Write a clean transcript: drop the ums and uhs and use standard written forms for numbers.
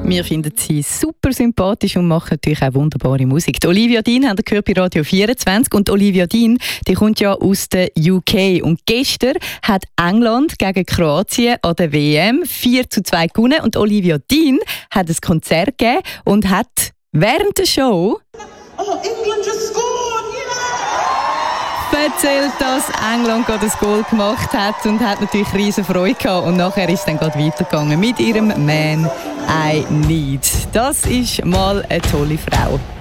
Wir finden sie super sympathisch und machen natürlich auch wunderbare Musik. Die Olivia Dean haben wir gehört bei Radio 24 und Olivia Dean, die kommt ja aus der UK und gestern hat England gegen Kroatien an der WM 4:2 gewonnen und Olivia Dean hat ein Konzert gegeben und hat während der Show England just scored! erzählt, dass England gerade das Goal gemacht hat und hat natürlich riesen Freude gehabt. Und nachher ist es dann gerade weitergegangen mit ihrem Man I Need. Das ist mal eine tolle Frau.